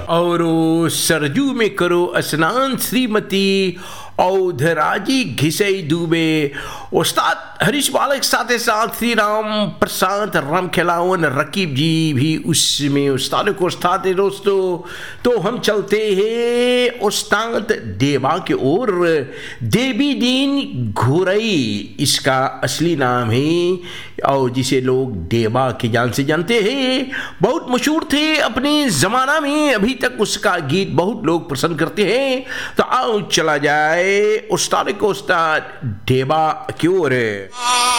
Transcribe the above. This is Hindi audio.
और सरजू में करो स्नान श्रीमती औधराजी घिसई डूबे। उस्ताद हरीश बालक साथ साथ श्री राम प्रशांत राम खिलावन रकीब जी भी उसमें उस्ताद को उस्ताद है दोस्तों। तो हम चलते हैं उस्ताद देवा के ओर। देवी दीन घुरई इसका असली नाम है और जिसे लोग देवा के जान से जानते हैं। बहुत मशहूर थे अपने जमाना में, अभी तक उसका गीत बहुत लोग पसंद करते हैं। तो आओ चला जाए उस्ताद को उस्ताद देवा की ओर।